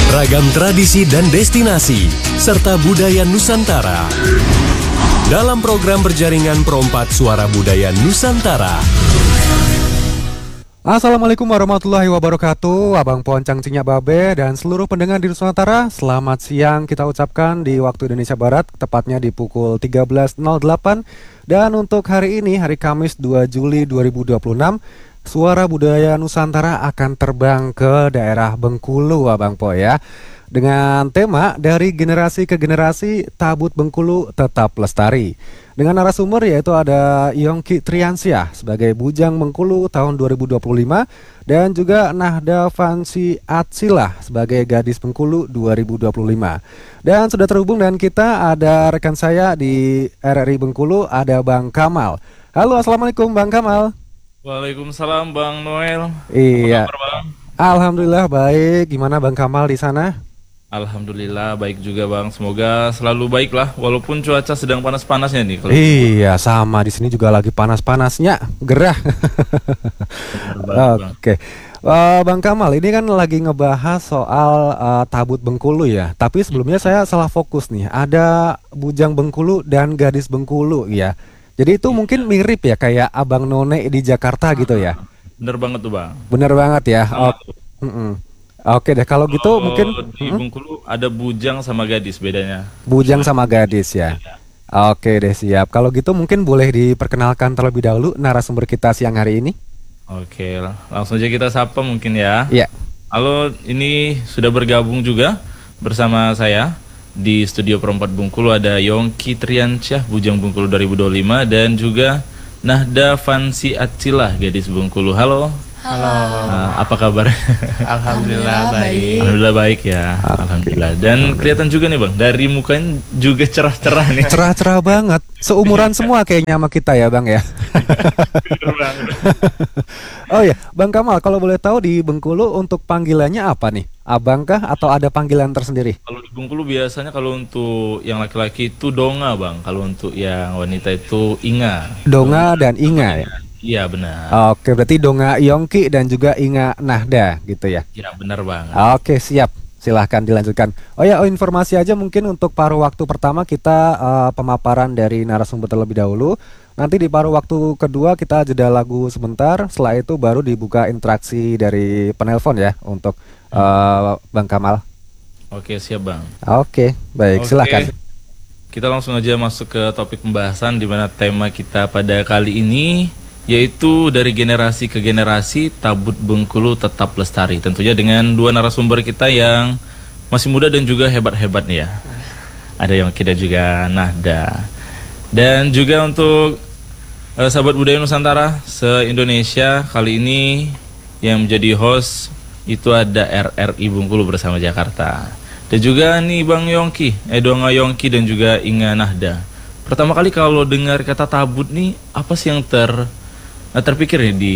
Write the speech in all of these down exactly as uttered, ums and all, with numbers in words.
Ragam tradisi dan destinasi, serta budaya Nusantara. Dalam program berjaringan Perompak Suara Budaya Nusantara. Assalamualaikum warahmatullahi wabarakatuh. Abang Poncang Cinya Babe dan seluruh pendengar di Nusantara, selamat siang kita ucapkan di waktu Indonesia Barat, tepatnya di pukul tiga belas nol delapan. Dan untuk hari ini, hari Kamis dua Juli dua ribu dua puluh enam, Suara Budaya Nusantara akan terbang ke daerah Bengkulu, Abang Po ya. Dengan tema dari generasi ke generasi, Tabut Bengkulu tetap lestari. Dengan narasumber yaitu ada Yongki Triansyah sebagai Bujang Bengkulu tahun dua ribu dua puluh lima dan juga Nahda Fansi Atsilah sebagai Gadis Bengkulu dua ribu dua puluh lima. Dan sudah terhubung dengan kita ada rekan saya di R R I Bengkulu, ada Bang Kamal. Halo, assalamualaikum Bang Kamal. Waalaikumsalam Bang Noel. Iya. Apa kabar, Bang? Alhamdulillah baik. Gimana Bang Kamal di sana? Alhamdulillah baik juga Bang. Semoga selalu baik lah walaupun cuaca sedang panas-panasnya nih kalau Iya, sama di sini juga lagi panas-panasnya, gerah. Oke. Okay. Uh, Bang Kamal, ini kan lagi ngebahas soal uh, Tabut Bengkulu ya. Tapi sebelumnya saya salah fokus nih. Ada Bujang Bengkulu dan Gadis Bengkulu ya. Jadi itu mungkin mirip ya kayak Abang None di Jakarta gitu ya. bener banget tuh Bang. Bener banget ya. Oh, Oke deh, kalau gitu Kalau mungkin di Bengkulu ada bujang sama gadis bedanya. Bujang sama gadis ya. Oke deh, siap. Kalau gitu mungkin boleh diperkenalkan terlebih dahulu narasumber kita siang hari ini. Oke, langsung aja kita sapa mungkin ya. Iya. Halo, ini sudah bergabung juga bersama saya di studio Perompak Bengkulu ada Yongki Triansyah Bujang Bengkulu dua ribu dua puluh lima dan juga Nahda Fansi Atsilah Gadis Bengkulu. Halo. Halo. Nah, apa kabar? Alhamdulillah baik. Alhamdulillah baik ya. Alhamdulillah. Dan kelihatan juga nih Bang, dari mukanya juga cerah-cerah nih. Cerah-cerah banget. Seumuran semua kayaknya sama kita ya Bang ya. Oh ya, Bang Kamal, kalau boleh tahu di Bengkulu untuk panggilannya apa nih? Abang kah atau ada panggilan tersendiri? Kalau di Bengkulu biasanya kalau untuk yang laki-laki itu Donga Bang, kalau untuk yang wanita itu Inga. Donga dan Inga ya? Iya benar. Oke, berarti Donga Yongki dan juga Inga Nahda gitu ya? Iya benar Bang. Oke, siap. Silahkan dilanjutkan. Oh ya, oh, informasi aja mungkin untuk paruh waktu pertama kita uh, pemaparan dari narasumber terlebih dahulu. Nanti di paruh waktu kedua kita jeda lagu sebentar. Setelah itu baru dibuka interaksi dari penelpon ya untuk uh, Bang Kamal. Oke, siap Bang. Oke, baik. Oke. Silahkan. Kita langsung aja masuk ke topik pembahasan di mana tema kita pada kali ini yaitu dari generasi ke generasi Tabut Bengkulu tetap lestari. Tentunya dengan dua narasumber kita yang masih muda dan juga hebat-hebat nih ya. Ada yang kita juga Nahda. Dan juga untuk uh, sahabat budaya Nusantara se-Indonesia kali ini yang menjadi host itu ada R R I Bengkulu bersama Jakarta. Dan juga nih Bang Yongki, Edonga Yongki dan juga Inga Nahda. Pertama kali kalau dengar kata tabut nih, apa sih yang ter Nah, terpikir nih di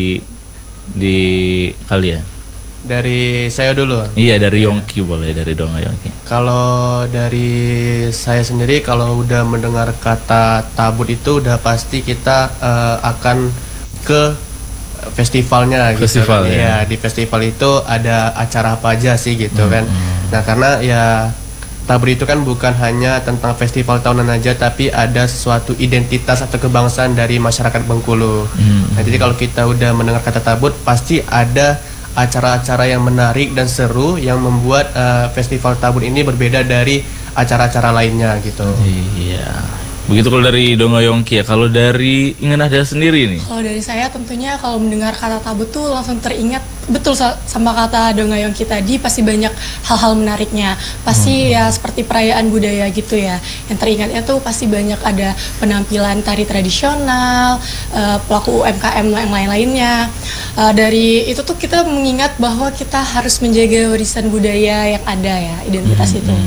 di kalian? Dari saya dulu. Iya, dari Yongki boleh, dari Donga Yongki. Kalau dari saya sendiri, kalau udah mendengar kata tabut itu udah pasti kita uh, akan ke festivalnya gitu. Festival ya. Ya, di festival itu ada acara apa aja sih gitu hmm. kan. Nah, karena ya Tabut itu kan bukan hanya tentang festival tahunan aja, tapi ada sesuatu identitas atau kebangsaan dari masyarakat Bengkulu. Hmm. Nah, jadi kalau kita udah mendengar kata tabut, pasti ada acara-acara yang menarik dan seru yang membuat uh, festival tabut ini berbeda dari acara-acara lainnya gitu. Iya. Begitu kalau dari Donga Yongki ya. Kalau dari Inga Nahda sendiri nih? Kalau dari saya tentunya kalau mendengar kata tabut tuh langsung teringat betul sama kata Donga Yongki tadi, pasti banyak hal-hal menariknya. Pasti hmm. ya seperti perayaan budaya gitu ya. Yang teringatnya tuh pasti banyak ada penampilan tari tradisional, uh, pelaku U M K M yang lain-lainnya. Uh, dari itu tuh kita mengingat bahwa kita harus menjaga warisan budaya yang ada ya, identitas hmm. itu.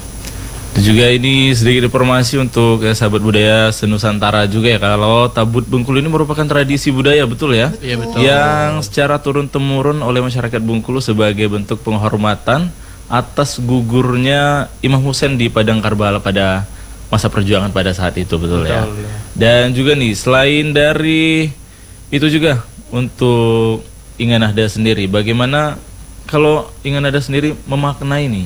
Dan juga ini sedikit informasi untuk ya, sahabat budaya senusantara juga ya, kalau Tabut Bengkulu ini merupakan tradisi budaya, betul ya? Iya betul. Yang secara turun-temurun oleh masyarakat Bengkulu sebagai bentuk penghormatan atas gugurnya Imam Husain di Padang Karbala pada masa perjuangan pada saat itu, betul, betul ya? ya? Dan juga nih, selain dari itu juga untuk Inga Nahda sendiri, bagaimana kalau Ingan Nada sendiri memaknai nih,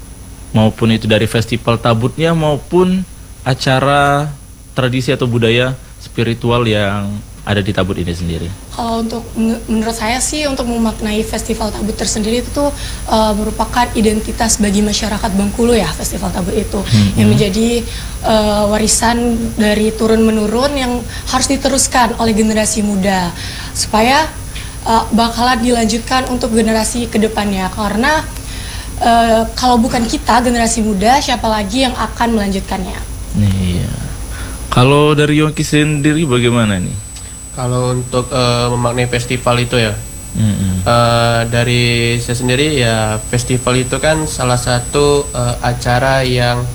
maupun itu dari festival tabutnya maupun acara tradisi atau budaya spiritual yang ada di Tabut ini sendiri. Kalau untuk menurut saya sih untuk memaknai festival Tabut tersendiri itu tuh uh, merupakan identitas bagi masyarakat Bengkulu ya, festival Tabut itu hmm. yang menjadi uh, warisan dari turun menurun yang harus diteruskan oleh generasi muda supaya uh, bakalan dilanjutkan untuk generasi kedepannya, karena uh, kalau bukan kita generasi muda, siapa lagi yang akan melanjutkannya? Iya. Kalau dari Yongki sendiri bagaimana nih? Kalau untuk uh, memaknai festival itu ya, mm-hmm. uh, dari saya sendiri ya, festival itu kan salah satu uh, acara yang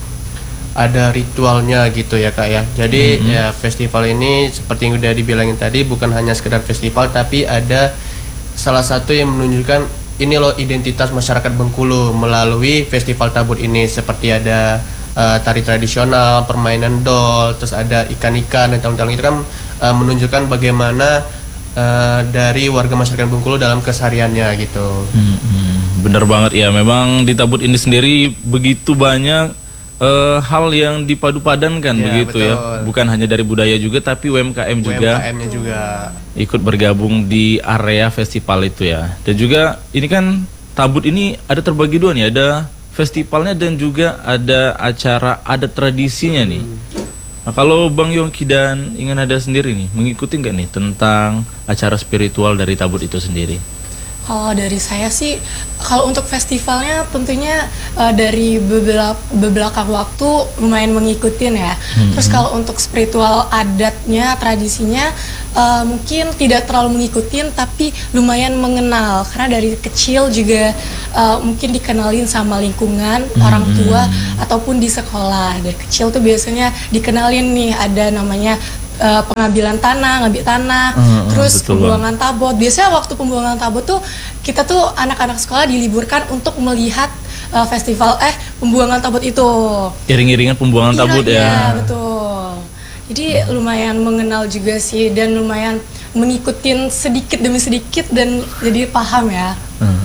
ada ritualnya gitu ya Kak ya. Jadi mm-hmm. ya festival ini seperti yang udah dibilangin tadi, bukan hanya sekedar festival, tapi ada salah satu yang menunjukkan ini loh identitas masyarakat Bengkulu melalui festival Tabut ini, seperti ada uh, tari tradisional, permainan dol, terus ada ikan-ikan dan talung-talung itu kan uh, menunjukkan bagaimana uh, dari warga masyarakat Bengkulu dalam kesehariannya gitu. Hmm, hmm, bener banget ya, memang di Tabut ini sendiri begitu banyak uh, hal yang dipadu-padankan ya, begitu betul. Ya, bukan hanya dari budaya juga tapi U M K M juga. U M K M-nya juga ikut bergabung di area festival itu ya. Dan juga ini kan Tabut ini ada terbagi dua nih, ada festivalnya dan juga ada acara adat tradisinya nih. Nah, kalau Bang Yongki dan Ingan Nada sendiri nih, mengikuti nggak nih tentang acara spiritual dari Tabut itu sendiri? Kalau dari saya sih, kalau untuk festivalnya tentunya uh, dari beberapa belakang waktu lumayan mengikutin ya. Hmm. Terus kalau untuk spiritual adatnya, tradisinya uh, mungkin tidak terlalu mengikutin, tapi lumayan mengenal karena dari kecil juga uh, mungkin dikenalin sama lingkungan, hmm. orang tua ataupun di sekolah. Dari kecil tuh biasanya dikenalin nih ada namanya Uh, pengambilan tanah, ngambil tanah, hmm, terus pembuangan tabot. Biasanya waktu pembuangan tabot tuh kita tuh anak-anak sekolah diliburkan untuk melihat uh, festival eh pembuangan tabot itu. Iring-iringan pembuangan tabot ya. Iya, betul. Jadi hmm. lumayan mengenal juga sih dan lumayan mengikutin sedikit demi sedikit dan jadi paham ya. Hmm.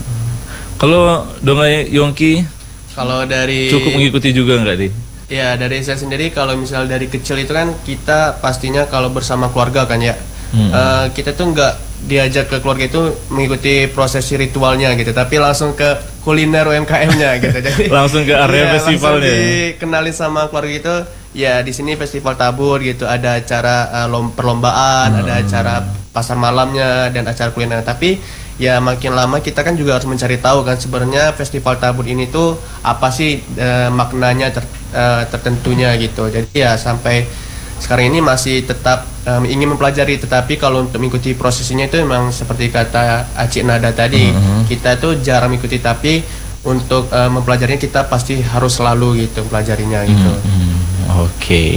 Kalau Dongai Yongki, kalau dari cukup mengikuti juga nggak nih? Ya dari saya sendiri kalau misal dari kecil itu kan kita pastinya kalau bersama keluarga kan ya, hmm. uh, kita tuh nggak diajak ke keluarga itu mengikuti prosesi ritualnya gitu, tapi langsung ke kuliner U M K M-nya gitu. Jadi langsung ke area ya, festivalnya. Langsung dikenalin sama keluarga itu. Ya di sini festival Tabut gitu, ada acara uh, perlombaan, hmm. ada acara pasar malamnya dan acara kuliner. Tapi ya makin lama kita kan juga harus mencari tahu kan sebenarnya festival Tabut ini tuh apa sih uh, maknanya ter, uh, tertentunya gitu. Jadi ya sampai sekarang ini masih tetap um, ingin mempelajari, tetapi kalau untuk mengikuti prosesinya itu memang seperti kata Acik Nada tadi, uh-huh. kita tuh jarang mengikuti, tapi untuk uh, mempelajarinya kita pasti harus selalu gitu mempelajarinya gitu. Uh-huh. Oke. Okay.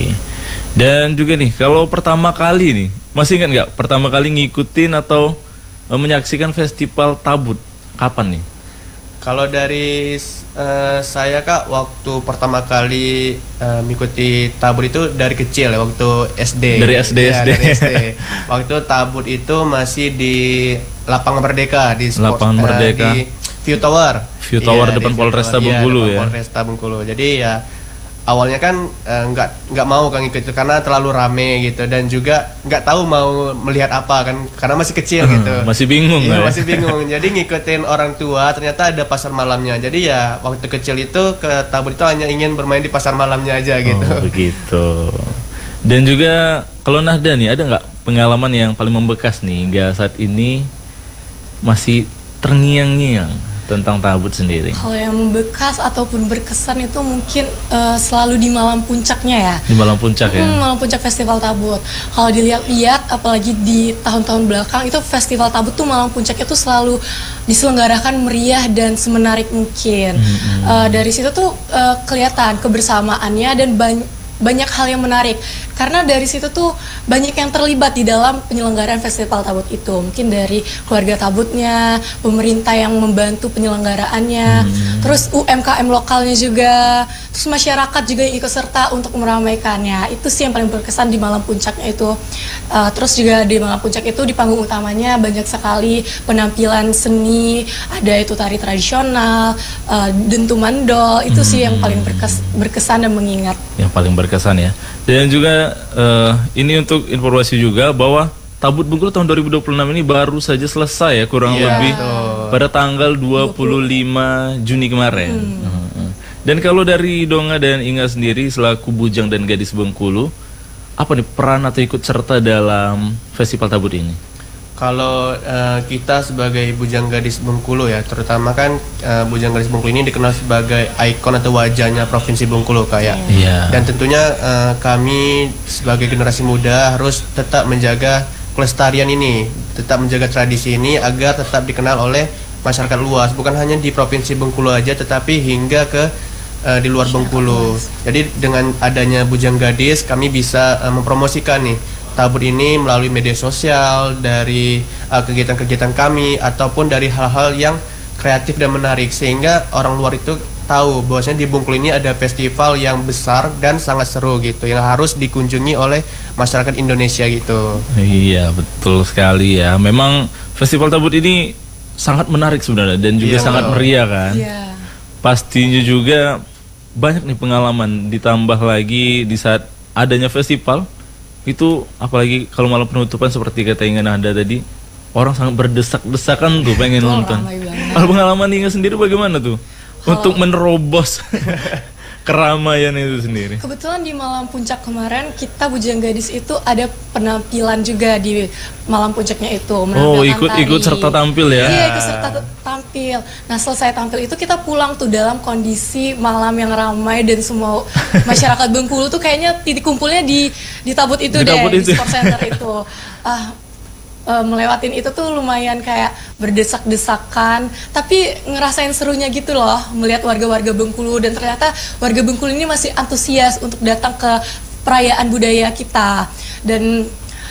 Dan juga nih kalau pertama kali nih, masih ingat nggak pertama kali ngikutin atau menyaksikan festival Tabut kapan nih? Kalau dari uh, saya Kak, waktu pertama kali uh, mengikuti Tabut itu dari kecil ya, waktu S D. Dari S D ya, S D. Dari S D. Waktu Tabut itu masih di Lapangan Merdeka di Sport, Lapangan Merdeka. Uh, di View Tower. View Tower ya, depan Polresta Bengkulu ya. Polresta Bengkulu. Jadi ya awalnya kan uh, nggak nggak mau kan ikut itu karena terlalu rame gitu, dan juga nggak tahu mau melihat apa kan karena masih kecil gitu. Masih bingung iya, ya? Masih bingung. Jadi ngikutin orang tua, ternyata ada pasar malamnya. Jadi ya waktu kecil itu ke Tabut itu hanya ingin bermain di pasar malamnya aja gitu. Oh, begitu. Dan juga kalau Nahda nih, ada nggak pengalaman yang paling membekas nih hingga saat ini masih terngiang-ngiang tentang Tabut sendiri? Kalau yang membekas ataupun berkesan itu mungkin uh, selalu di malam puncaknya ya. Di malam puncak ya? Hmm, malam puncak festival Tabut. Kalau dilihat-lihat, apalagi di tahun-tahun belakang, itu festival Tabut tuh malam puncaknya tuh selalu diselenggarakan meriah dan semenarik mungkin. Hmm. Uh, dari situ tuh uh, kelihatan kebersamaannya dan banyak banyak hal yang menarik karena dari situ tuh banyak yang terlibat di dalam penyelenggaraan festival Tabut itu, mungkin dari keluarga Tabutnya, pemerintah yang membantu penyelenggaraannya, hmm. terus U M K M lokalnya juga, terus masyarakat juga yang ikut serta untuk meramaikannya. Itu sih yang paling berkesan di malam puncaknya itu. Uh, terus juga di malam puncak itu di panggung utamanya banyak sekali penampilan seni, ada itu tari tradisional, uh, dentuman dol, itu Hmm. sih yang paling berkes berkesan dan mengingat. Yang paling berkesan ya. Dan juga eh, ini untuk informasi juga bahwa Tabut Bengkulu tahun dua ribu dua puluh enam ini baru saja selesai ya, kurang Iya, lebih betul. pada tanggal dua puluh lima Juni kemarin. Hmm. Dan kalau dari Donga dan Inga sendiri selaku bujang dan gadis Bengkulu, apa nih peran atau ikut serta dalam festival Tabut ini? Kalau eh, kita sebagai Bujang Gadis Bengkulu ya, terutama kan eh, Bujang Gadis Bengkulu ini dikenal sebagai ikon atau wajahnya Provinsi Bengkulu kayak. Iya. Dan tentunya eh, kami sebagai generasi muda harus tetap menjaga kelestarian ini, tetap menjaga tradisi ini agar tetap dikenal oleh masyarakat luas, bukan hanya di Provinsi Bengkulu aja, tetapi hingga ke eh, di luar Bengkulu. Jadi dengan adanya Bujang Gadis, kami bisa eh, mempromosikan nih Tabut ini melalui media sosial, dari uh, kegiatan-kegiatan kami, ataupun dari hal-hal yang kreatif dan menarik, sehingga orang luar itu tahu bahwasanya di Bengkulu ini ada festival yang besar dan sangat seru gitu, yang harus dikunjungi oleh masyarakat Indonesia gitu. Iya, betul sekali ya. Memang festival Tabut ini sangat menarik sebenarnya dan juga Iya, sangat betul. meriah kan. Iya. Pastinya juga banyak nih pengalaman, ditambah lagi di saat adanya festival itu, apalagi kalau malam penutupan seperti kata Inga Nahda tadi, orang sangat berdesak-desakan tuh pengen Betul, nonton. ramai banget. Kalau pengalaman Inga sendiri bagaimana tuh untuk menerobos keramaian itu sendiri? Kebetulan di malam puncak kemarin kita Bujang Gadis itu ada penampilan juga di malam puncaknya itu. Oh, menampilkan ikut tari. ikut serta tampil ya? Iya, ikut serta t- tampil. Nah, selesai tampil itu kita pulang tuh dalam kondisi malam yang ramai dan semua masyarakat Bengkulu tuh kayaknya titik kumpulnya di di Tabut itu Di deh, Tabut di itu. Sport Center itu. Ah, eh, melewatin itu tuh lumayan kayak berdesak-desakan, tapi ngerasain serunya gitu loh, melihat warga-warga Bengkulu, dan ternyata warga Bengkulu ini masih antusias untuk datang ke perayaan budaya kita. Dan